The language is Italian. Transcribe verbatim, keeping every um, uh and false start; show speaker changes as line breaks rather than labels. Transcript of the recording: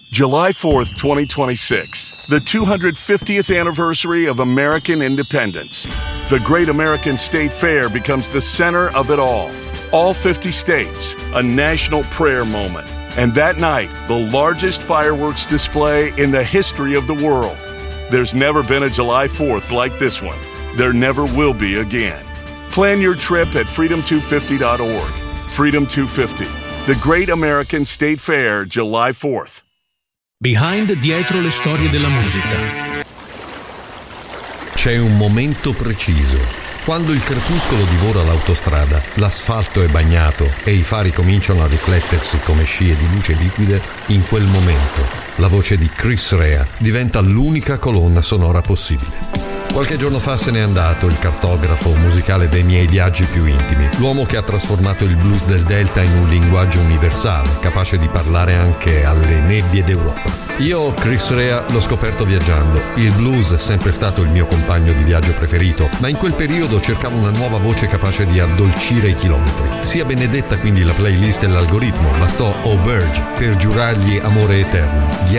July fourth, twenty twenty-six, the two hundred fiftieth anniversary of American independence. The Great American State Fair becomes the center of it all. All fifty states, a national prayer moment. And that night, the largest fireworks display in the history of the world. There's never been a July fourth like this one. There never will be again. Plan your trip at freedom two fifty dot org. Freedom two fifty, the Great American State Fair, July fourth.
Behind, dietro le storie della musica.
C'è un momento preciso. Quando il crepuscolo divora l'autostrada, l'asfalto è bagnato e i fari cominciano a riflettersi come scie di luce liquide, in quel momento la voce di Chris Rea diventa l'unica colonna sonora possibile. Qualche giorno fa se n'è andato il cartografo musicale dei miei viaggi più intimi, l'uomo che ha trasformato il blues del Delta in un linguaggio universale, capace di parlare anche alle nebbie d'Europa. Io, Chris Rea, l'ho scoperto viaggiando. Il blues è sempre stato il mio compagno di viaggio preferito, ma in quel periodo cercavo una nuova voce capace di addolcire i chilometri. Sia benedetta quindi la playlist e l'algoritmo, bastò Oh Burge per giurargli amore eterno.